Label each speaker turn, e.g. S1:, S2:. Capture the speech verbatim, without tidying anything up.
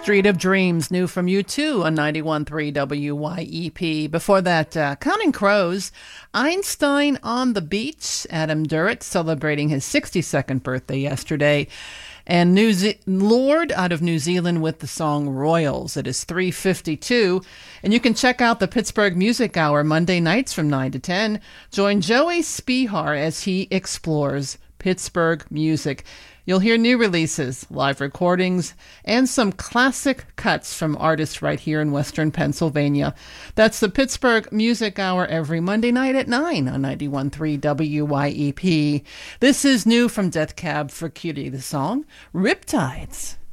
S1: Street of Dreams, new from U two on ninety-one point three W Y E P. Before that, uh, Counting Crows, Einstein on the Beach, Adam Duritz celebrating his sixty-second birthday yesterday. And New Ze- Lord out of New Zealand with the song Royals. It is three fifty-two. And you can check out the Pittsburgh Music Hour Monday nights from nine to ten. Join Joey Spihar as he explores Pittsburgh music. You'll hear new releases, live recordings, and some classic cuts from artists right here in Western Pennsylvania. That's the Pittsburgh Music Hour every Monday night at nine on ninety-one point three W Y E P. This is new from Death Cab for Cutie, the song Riptides.